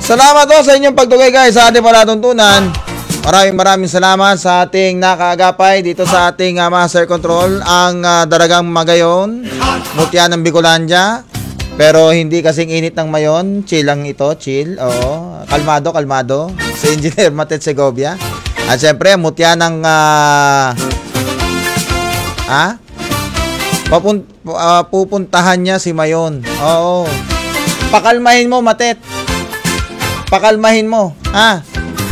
Salamat po sa inyong pagtugay guys sa ating palatuntunan. Maraming salamat sa ating nakaagapay dito sa ating Master Control, ang Daragang Magayon, mutya ng Bicolandia. Pero hindi kasing init ng mayon, chill lang ito, chill. Oo, kalmado. Si Engineer Matet Segovia. At syempre, mutya ng pupuntahan niya si Mayon. Oo. Pakalmahin mo, Matet. Pakalmahin mo, ha?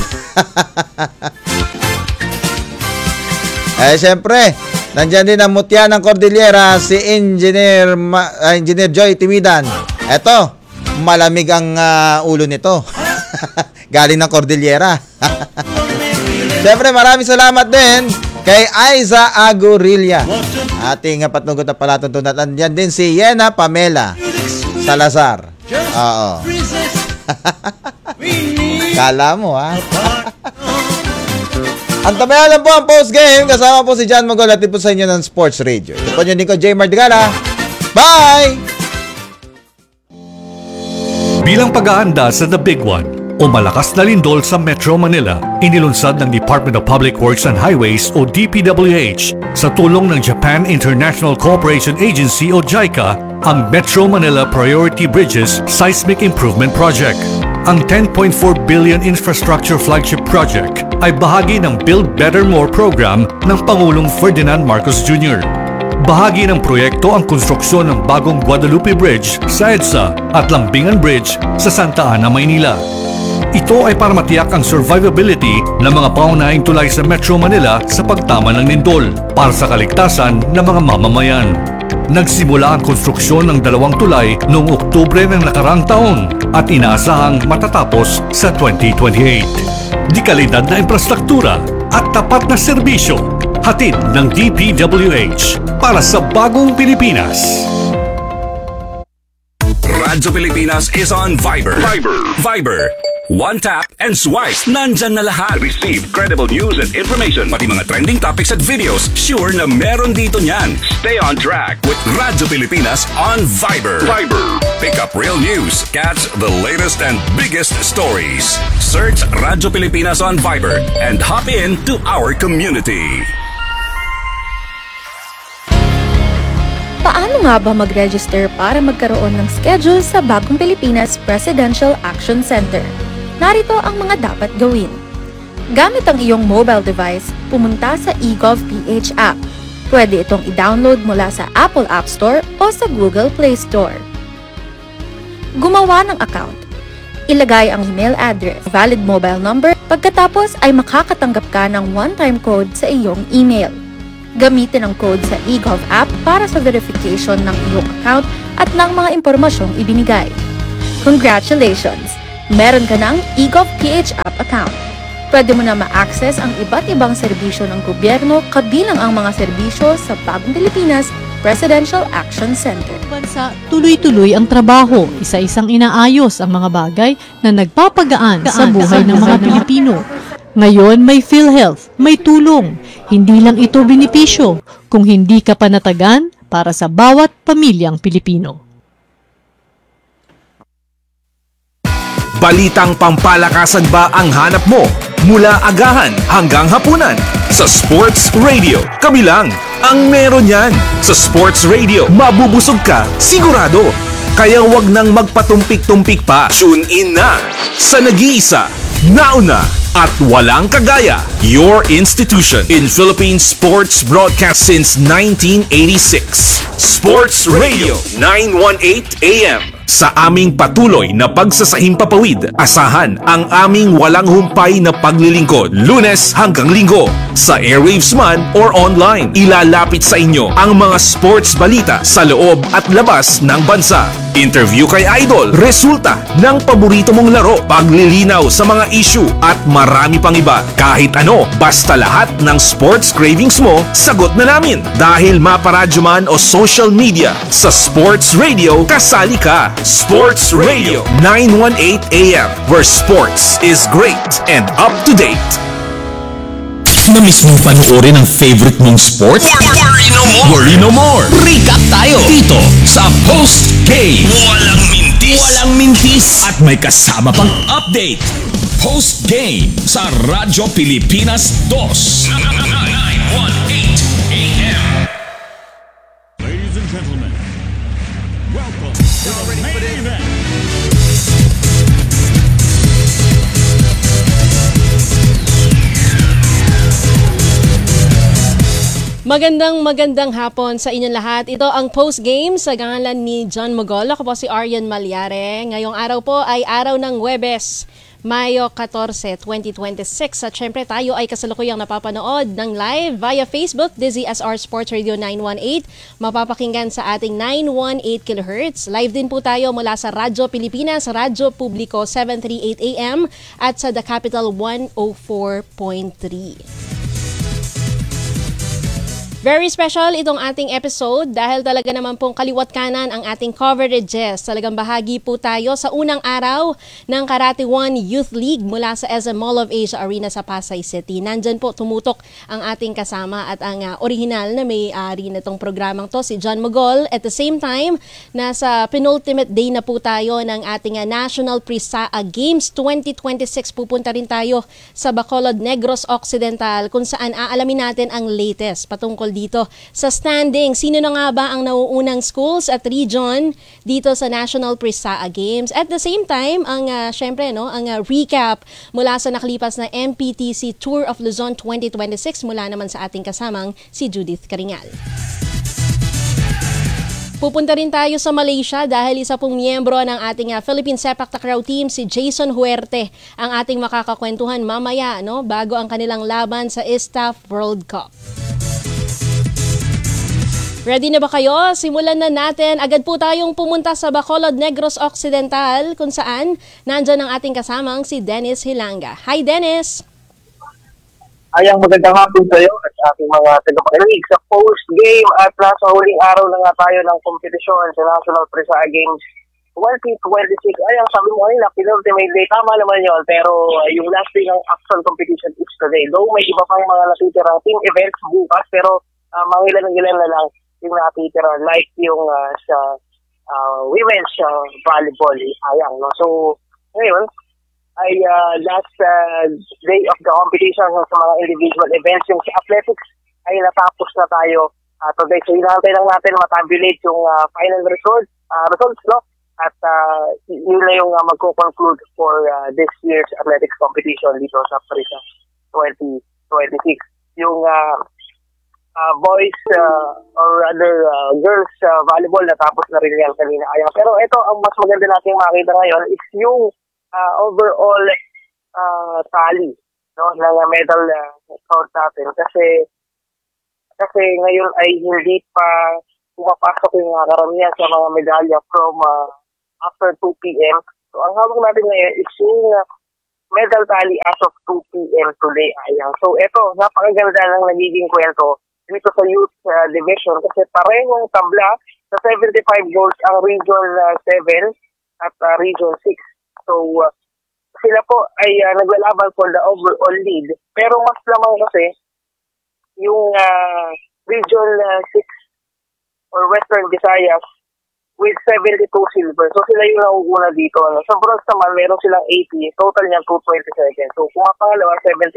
Siyempre, nandyan din ang mutya ng Cordillera, si Engineer Joy Timidan. Eto, malamig ang ulo nito. Galing ng Cordillera. Siyempre, maraming salamat din kay Aiza Agurilla, ating patnugot na palatuntunan. Nandyan din si Yena Pamela Salazar. Oo. Kala mo, ha? Antabayan lang po ang post-game. Kasama po si John Magol at po sa inyo ng Sports Radio. Ito po nyo din ko, J. Mardigala. Bye! Bilang pag-aanda sa The Big One o malakas na lindol sa Metro Manila, inilunsad ng Department of Public Works and Highways o DPWH sa tulong ng Japan International Cooperation Agency o JICA ang Metro Manila Priority Bridges Seismic Improvement Project. Ang 10.4 billion infrastructure flagship project ay bahagi ng Build Better More program ng Pangulong Ferdinand Marcos Jr. Bahagi ng proyekto ang konstruksyon ng bagong Guadalupe Bridge sa EDSA at Lambingan Bridge sa Santa Ana, Maynila. Ito ay para matiyak ang survivability ng mga pangunahing tulay sa Metro Manila sa pagtama ng lindol para sa kaligtasan ng mga mamamayan. Nagsimula ang konstruksyon ng 2 tulay noong Oktubre ng nakarang taon at inaasahang matatapos sa 2028. Di kalidad na infrastruktura at tapat na serbisyo, hatid ng DPWH para sa bagong Pilipinas. Radyo Pilipinas is on Viber. Viber. One tap and swipe. Nandyan na lahat. Receive credible news and information. Pati mga trending topics at videos. Sure na meron dito niyan. Stay on track with Radyo Pilipinas on Viber. Pick up real news. Catch the latest and biggest stories. Search Radyo Pilipinas on Viber and hop in to our community. Paano nga ba mag-register para magkaroon ng schedule sa Bagong Pilipinas Presidential Action Center? Narito ang mga dapat gawin. Gamit ang iyong mobile device, pumunta sa eGov.ph app. Pwede itong i-download mula sa Apple App Store o sa Google Play Store. Gumawa ng account. Ilagay ang email address, valid mobile number, pagkatapos ay makakatanggap ka ng one-time code sa iyong email. Gamitin ang code sa eGov app para sa verification ng iyong account at ng mga impormasyong ibinigay. Congratulations! Meron ka ng eGov.ph app account. Pwede mo na ma-access ang iba't ibang serbisyo ng gobyerno kabilang ang mga serbisyo sa Bagong Pilipinas Presidential Action Center. Bansa, tuloy-tuloy ang trabaho, isa-isang inaayos ang mga bagay na nagpapagaan sa buhay ng mga Pilipino. Ngayon may PhilHealth, may tulong. Hindi lang ito benepisyo, kung hindi ka panatagan para sa bawat pamilyang Pilipino. Balitang pampalakasan ba ang hanap mo? Mula agahan hanggang hapunan. Sa Sports Radio, kami lang ang meron yan. Sa Sports Radio, mabubusog ka, sigurado. Kaya wag nang magpatumpik-tumpik pa. Tune in na sa nag-iisa, nauna, at walang kagaya. Your institution in Philippine sports broadcast since 1986. Sports Radio 918 AM. Sa aming patuloy na pagsasahimpapawid, asahan ang aming walang humpay na paglilingkod. Lunes hanggang Linggo. Sa airwaves man or online, ilalapit sa inyo ang mga sports balita sa loob at labas ng bansa. Interview kay Idol, resulta ng paborito mong laro, paglilinaw sa mga issue at marami pang iba. Kahit ano, basta lahat ng sports cravings mo, sagot na namin. Dahil maparadyo man o social media, sa Sports Radio, kasali ka. Sports Radio 918 AM, where sports is great and up to date. na miss mong panoorin ang favorite mong sport? Worry no more! Worry no more! Recap tayo dito sa Post Game! Walang mintis! Walang mintis! At may kasama pang update! Post Game sa Radyo Pilipinas 2 918 AM. Ladies and gentlemen, welcome to the main event. Magandang hapon sa inyong lahat. Ito ang post-game sa ngalan ni John Mogol. Ako po si Arian Malyare. Ngayong araw po ay araw ng Huwebes, Mayo 14, 2026. At syempre tayo ay kasalukuyang napapanood ng live via Facebook, DZSR Sports Radio 918. Mapapakinggan sa ating 918 kHz. Live din po tayo mula sa Radyo Pilipinas, Radyo Publiko 738 AM at sa The Capital 104.3. Very special itong ating episode dahil talaga naman pong kaliwat kanan ang ating coverages. Talagang bahagi po tayo sa unang araw ng Karate 1 Youth League mula sa SM Mall of Asia Arena sa Pasay City. Nandyan po tumutok ang ating kasama at ang original na may-ari na itong programang to, si John Mogol. At the same time, nasa penultimate day na po tayo ng ating National Prisaa Games 2026. Pupunta rin tayo sa Bacolod, Negros Occidental kung saan aalamin natin ang latest patungkol dito sa standing. Sino na nga ba ang nauunang schools at region dito sa National Prisaa Games? At the same time, ang syempre ang recap mula sa nakalipas na MPTC Tour of Luzon 2026 mula naman sa ating kasamang si Judith Karingal. Pupunta rin tayo sa Malaysia dahil isa pong miyembro ng ating Philippine Sepak Takraw team, si Jason Huerte, ang ating makakakwentuhan mamaya bago ang kanilang laban sa ISTAF World Cup. Ready na ba kayo? Simulan na natin. Agad po tayong pumunta sa Bacolod, Negros Occidental kung saan nandyan ang ating kasamang si Dennis Hilanga. Hi Dennis! Ayang magandang hapon sa iyo at ating mga tagapakinig sa post-game at nasa huling araw na nga tayo ng kompetisyon sa National Prisaa Games 2026. Ayang sabi mo kanina, penultimate day, tama naman yun, pero yung last day ng actual competition is today. Though may iba pang mga natitirang team events bukas, pero mangilan-ilan na lang yung natitira, like yung sa women's volleyball. Ayang, no? So, ngayon, ay last day of the competition sa mga individual events. Yung sa athletics ay natapos na tayo today. So, hinahantay lang natin matabulate yung final results, no? At yun na yung magko-conclude for this year's athletics competition dito sa Prisaa 2026. Yung boys or rather girls volleyball natapos na rin yan kanina. Pero ito, ang mas maganda natin makita ngayon is yung overall tally ng medal count natin. Kasi ngayon ay hindi pa pumapasok yung karamihan sa mga medalya from after 2 p.m. So ang hawak natin ngayon is yung medal tally as of 2 p.m. today. So ito, napakaganda ng nagiging kwento dito sa youth division kasi parehong tabla sa 75 goals ang Region 7 at Region 6. So sila po ay naglalaban for the overall lead, pero mas lamang kasi yung Region 6 or Western Visayas with 72 silver. So sila yung nauuna dito. Sa bronze naman meron silang 80, total niyan 227. So kung pangalawa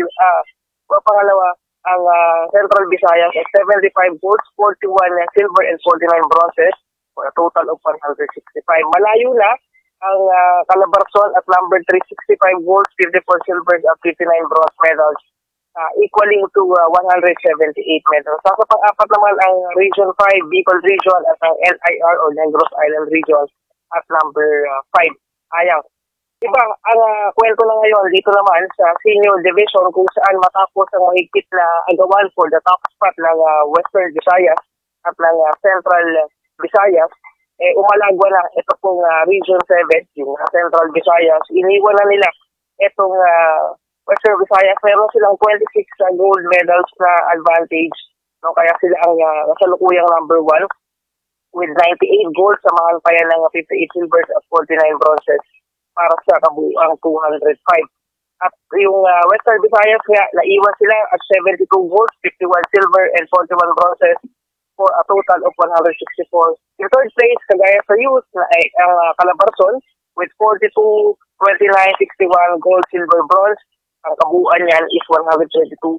ang Central Visayas at 75 gold, 41 silver and 49 bronzes for a total of 165. Malayo na ang Calabarzon at number 365 gold, 54 silver at 59 bronze medals, equaling to 178 medals. Sa pang-apat naman ang Region 5, Bicol Region at ang NIR o Negros Island Region at number 5. Ayang. Diba, ang kwento na ngayon dito naman sa senior division kung saan matapos ang mahigpit na agawan for the top spot ng Western Visayas at ng Central Visayas, umalagwa na ito pong Region 7, yung Central Visayas. Iniwan na nila itong Western Visayas. Meron silang 26 gold medals na advantage. No? Kaya sila ang kasalukuyang number 1 with 98 gold sa mga alpayan ng 58 silvers at 49 bronzes para sa kabuuang 205. At yung Western Visayas nga, naiwan sila at 72 gold, 51 silver, and 41 bronzes for a total of 164. In third place, kagaya sa youth, na ay ang Calabarzon with 42, 29, 61 gold, silver, bronze. Ang kabuuan niyan is 122.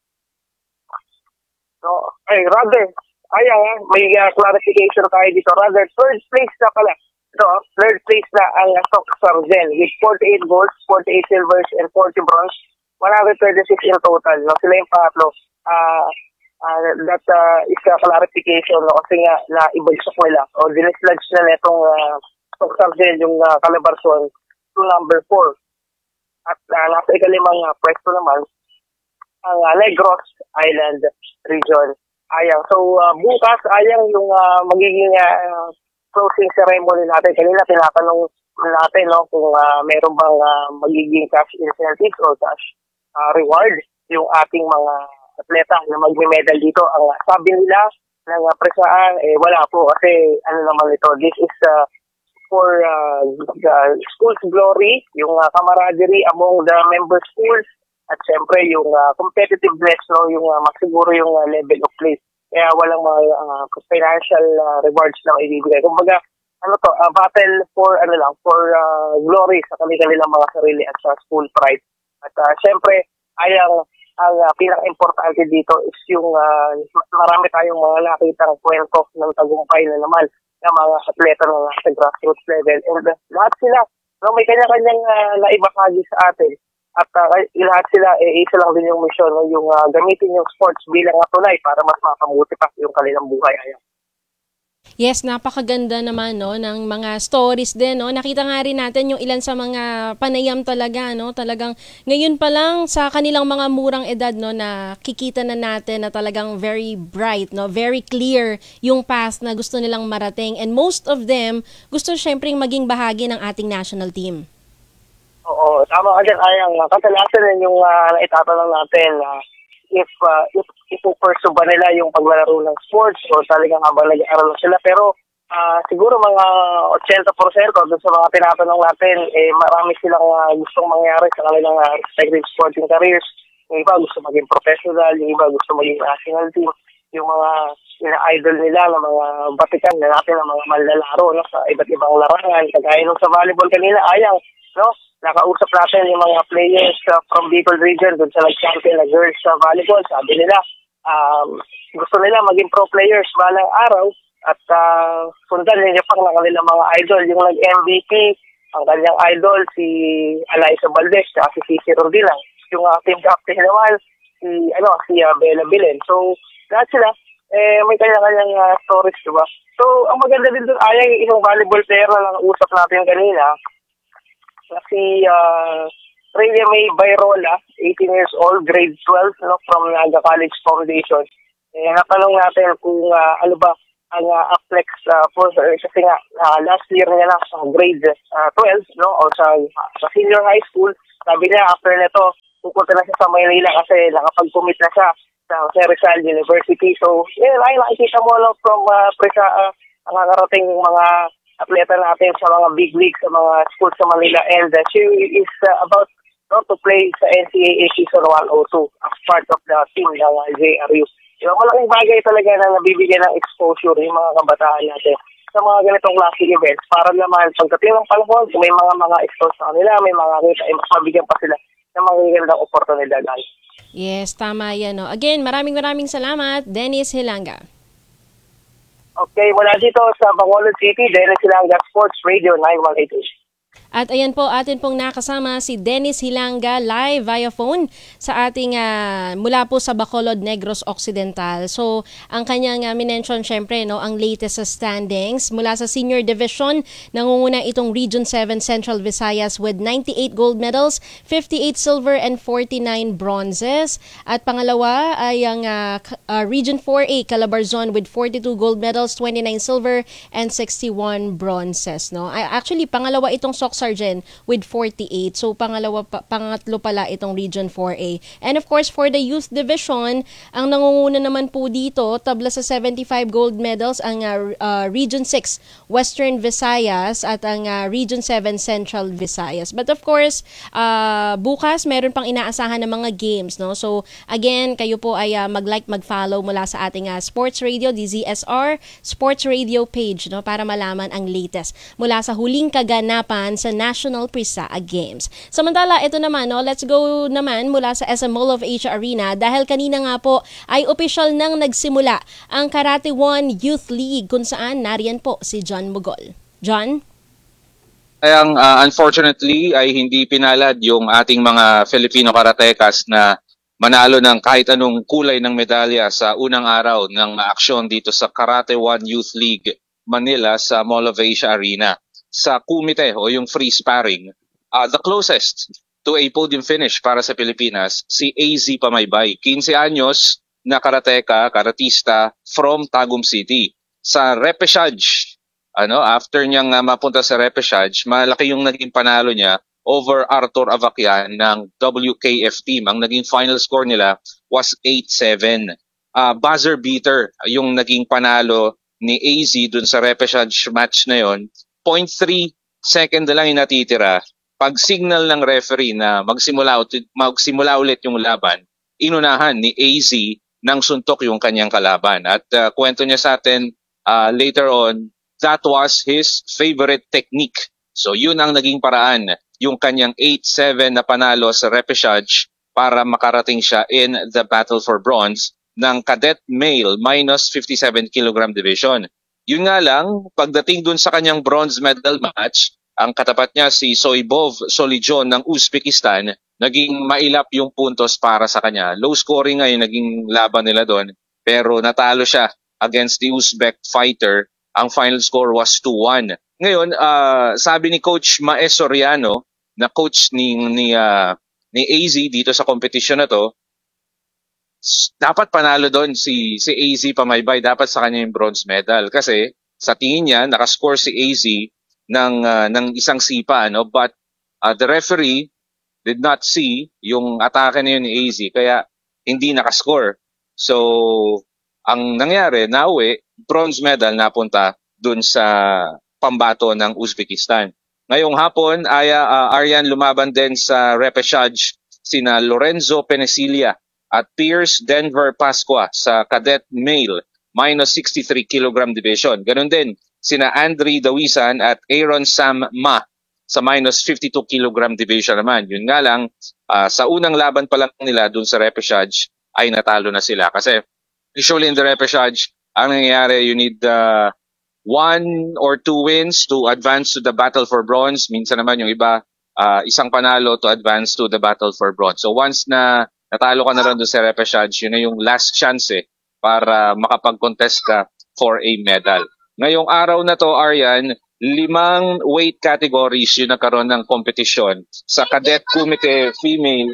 So, may clarification tayo dito. Rather, third place na pala. So, third place na ang Stock Sargent with 48 golds, 48 silvers, and 40 bronze. 126 in total. No? Sila yung pangatlo. That is a clarification. No? Kasi nga, naibagsak nila. O, dinisludge na itong Stock Sargent, yung Calabarzon, to number 4. At nasa ikalimang pwesto naman, ang Negros Island Region. So, bukas, yung magiging closing ceremony natin. Kanina, tinatanong natin kung meron bang magiging cash incentives o cash reward yung ating mga atleta na magme-medal dito. Ang sabi nila ng presaan, wala po kasi naman ito, this is for the school's glory, yung camaraderie among the member schools, at syempre yung competitiveness, yung masiguro yung level of play. Kaya walang mga financial rewards na ibibigay. Kumbaga, battle for glory sa kanilang mga sarili at sa school pride. At syempre, ang pinaka-importante dito is yung marami tayong mga nakitang kwento ng tagumpay na naman ng mga atleta na sa grassroots level. And lahat sila, may kanya-kanyang naibahagi sa atin. At lahat sila, isa lang din yung mission, yung gamitin yung sports bilang tulay para mas makamuti pa yung kanilang buhay. Yes, napakaganda naman ng mga stories din. Nakita nga rin natin yung ilan sa mga panayam talaga. Talagang ngayon pa lang sa kanilang mga murang edad na kikita na natin na talagang very bright, very clear yung path na gusto nilang marating. And most of them gusto syempre maging bahagi ng ating national team. Oo, tama ka dyan. Katalasan din yung naitatanong natin if pursue ba nila yung paglalaro ng sports o talagang habang nag-aaral sila. Pero siguro mga 80% doon sa mga tinatanong natin, marami silang gustong mangyari sa kanilang respective sporting careers. Yung iba gusto maging professional, yung iba gusto maging national team. Yung mga ina-idol nila ng mga batikan na natin ng mga manlalaro sa iba't ibang larangan. Kagaya nung sa volleyball kanina, nakausap natin yung mga players from Bicol region doon sa nag-champion na girls sa volleyball. Sabi nila, gusto nila maging pro players balang araw at sundan nila pang ng kanilang mga idol. Yung nag-MVP, ang kanyang idol, si Alaysa Valdez, at si Cici Rodila. Yung team captain naman, si Bella Bilen. So, lahat sila, may kanya-kanyang stories, diba? So, ang maganda din doon, yung isang volleyball player na usap natin kanina, si Rhea May Bayrola, 18 years old, grade 12, from Naga College Foundation. Natanong natin kung ano ba ang Aplex for her. Kasi nga, last year niya na sa grade 12, o sa senior high school. Sabi niya, after nito, pupunta na siya sa Maynila kasi nakapag-commit na siya sa Jose Rizal University. So, nakikita mo from ang nakarating mga atleta natin sa mga big leagues, sa mga schools sa Manila, and she is about to play sa NCAA Season 102 as part of the team ng JRU. Malaking bagay talaga na nabibigyan ng exposure yung mga kabataan natin sa mga ganitong classic events para naman pagdating ng panahon, kung may mga expose sa kanila, may mga kita, mas mabigyan pa sila ng mga gandang oportunidad. Yes, tama yan. Again, maraming salamat, Dennis Hilanga. Okay, mula dito sa Bacolod City, Dennis Hilanga, Sports Radio 9188. At ayan po, atin pong nakasama si Dennis Hilanga live via phone sa ating mula po sa Bacolod Negros Occidental. So, ang kanyang minention syempre, ang latest sa standings mula sa senior division, nangunguna itong Region 7 Central Visayas with 98 gold medals, 58 silver and 49 bronzes. At pangalawa ay ang Region 4A Calabarzon with 42 gold medals, 29 silver and 61 bronzes. Actually, pangalawa itong Sox Sargent with 48. So pangatlo pala itong Region 4A. And of course, for the youth division, ang nangunguna naman po dito, tabla sa 75 gold medals ang Region 6 Western Visayas at ang Region 7 Central Visayas. But of course, bukas meron pang inaasahan ng mga games, no? So again, kayo po ay mag-like, mag-follow mula sa ating Sports Radio, DZSR Sports Radio page, no, para malaman ang latest mula sa huling kaganapan sa National Prisa Games. Samantala, ito naman, no, let's go naman mula sa SM Mall of Asia Arena dahil kanina nga po ay official nang nagsimula ang Karate 1 Youth League kung saan nariyan po si John Mugol. John? Unfortunately ay hindi pinalad yung ating mga Filipino karatekas na manalo ng kahit anong kulay ng medalya sa unang araw ng aksyon dito sa Karate 1 Youth League Manila sa Mall of Asia Arena. Sa kumite o yung free sparring, the closest to a podium finish para sa Pilipinas, si AZ Pamaybay, 15 anyos na karatista from Tagum City. Sa repechage, after niyang mapunta sa repechage, malaki yung naging panalo niya over Arthur Avakian ng WKF team. Ang naging final score nila was 8-7. Buzzer beater yung naging panalo ni AZ dun sa repechage match na yon. 0.3 second na lang yung natitira. Pag signal ng referee na magsimula ulit yung laban, inunahan ni AZ ng suntok yung kanyang kalaban. At kwento niya sa atin later on, that was his favorite technique. So yun ang naging paraan, yung kanyang 8-7 na panalo sa repechage para makarating siya in the battle for bronze ng cadet male minus 57 kg division. Yun nga lang, pagdating dun sa kanyang bronze medal match, ang katapat niya si Soybov Solijon ng Uzbekistan, naging mailap yung puntos para sa kanya. Low scoring nga yung naging laban nila doon, pero natalo siya against the Uzbek fighter. Ang final score was 2-1. Ngayon, sabi ni Coach Mae Soriano, na coach ni AZ dito sa competition na to, dapat panalo doon si AZ Pamaybay, dapat sa kanya yung bronze medal kasi sa tingin niya nakascore si AZ ng isang sipa, but the referee did not see yung atake na yun ni AZ kaya hindi nakascore. So ang nangyari, nauwi, bronze medal napunta doon sa pambato ng Uzbekistan. Ngayong hapon, Aryan lumaban din sa repechage sina Lorenzo Penesilia at Pierce Denver Pasqua sa cadet male minus 63 kg division. Ganon din sina Andre Dawisan at Aaron Sam Ma sa minus 52 kg division naman. Yun nga lang, sa unang laban pa lang nila dun sa repechage ay natalo na sila. Kasi usually in the repechage, ang nangyayari, you need 1 or 2 wins to advance to the battle for bronze. Minsan naman yung iba, isang panalo to advance to the battle for bronze. So once na natalo ka na rin doon sa repechage, yun na yung last chance para makapag-contest ka for a medal. Ngayong araw na to, Aryan, 5 weight categories yung nagkaroon ng competition. Sa cadet kumite female,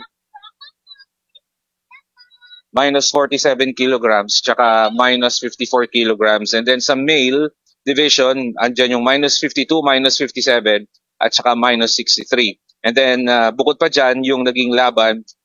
minus 47 kilograms, tsaka minus 54 kilograms. And then sa male division, andyan yung minus 52, minus 57, at saka minus 63. And then bukod pa dyan, yung naging laban